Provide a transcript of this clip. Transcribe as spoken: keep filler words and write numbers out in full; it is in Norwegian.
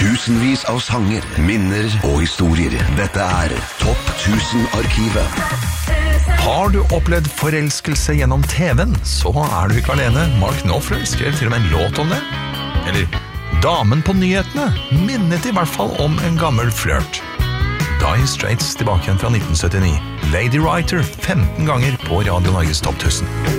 Tusenvis av sanger, minner og historier. Dette er Topp tusen-arkivet. Har du opplevd forelskelse gjennom T V-en, så er du ikke alene. Mark Knopfler skrev til og med en låt om det. Eller Damen på nyhetene minnet i hvert fall om en gammel flørt. Dire Straits tilbake igjen fra nitten syttini. Lady Writer femten ganger på Radio Norges Topp tusen.